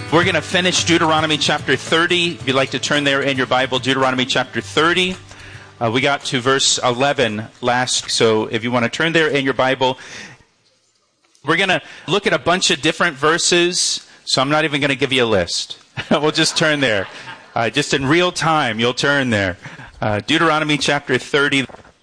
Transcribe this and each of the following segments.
We're going to finish Deuteronomy chapter 30. If you'd like to turn there in your Bible, Deuteronomy chapter 30. We got to verse 11 last, so if you want to turn there in your Bible, we're going to look at a bunch of different verses, so I'm not even going to give you a list. We'll just turn there. Just in real time, you'll turn there. Deuteronomy chapter 30.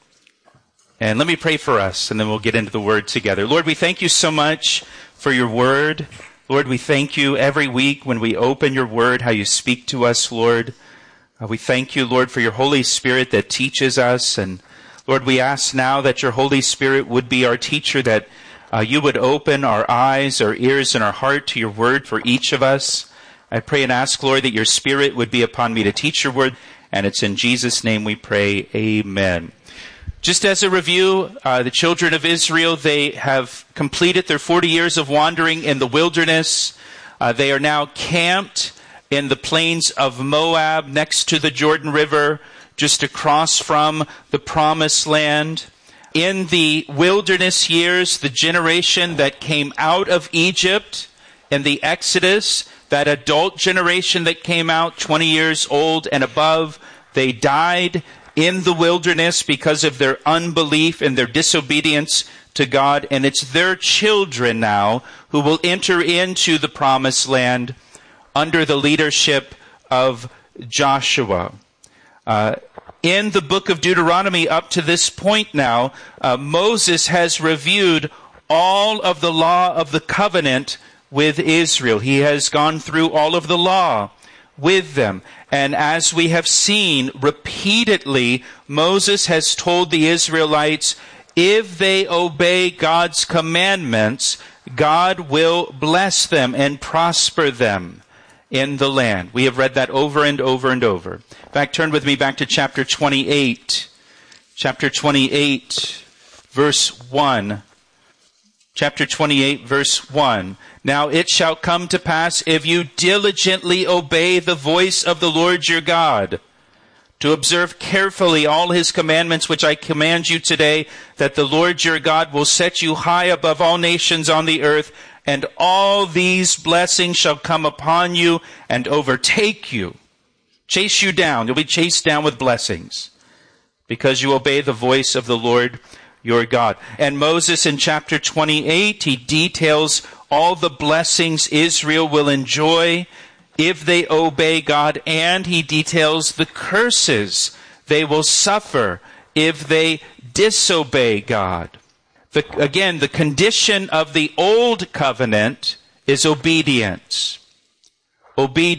And let me pray for us, and then we'll get into the Word together. Lord, we thank you so much for your Word. Lord, we thank you every week when we open your Word, how you speak to us, Lord. We thank you, Lord, for your Holy Spirit that teaches us. And Lord, we ask now that your Holy Spirit would be our teacher, that you would open our eyes, our ears, and our heart to your Word for each of us. I pray and ask, Lord, that your Spirit would be upon me to teach your Word. And it's in Jesus' name we pray, amen. Just as a review, the children of Israel, they have completed their 40 years of wandering in the wilderness. They are now camped in the plains of Moab next to the Jordan River, just across from the Promised Land. In the wilderness years, the generation that came out of Egypt in the Exodus, that adult generation that came out 20 years old and above, they died in the wilderness because of their unbelief and their disobedience to God. And it's their children now who will enter into the Promised Land under the leadership of Joshua. In the book of Deuteronomy up to this point now, Moses has reviewed all of the law of the covenant with Israel. He has gone through all of the law with them. And as we have seen repeatedly, Moses has told the Israelites, if they obey God's commandments, God will bless them and prosper them in the land. We have read that over and over and over. In fact, turn with me back to chapter 28. Chapter 28, verse 1. Chapter 28, verse 1. Now it shall come to pass, if you diligently obey the voice of the Lord your God, to observe carefully all his commandments which I command you today, that the Lord your God will set you high above all nations on the earth, and all these blessings shall come upon you and overtake you. Chase you down. You'll be chased down with blessings, because you obey the voice of the Lord your God. And Moses in chapter 28, he details all the blessings Israel will enjoy if they obey God, and he details the curses they will suffer if they disobey God. Again, the condition of the old covenant is obedience. Obedience.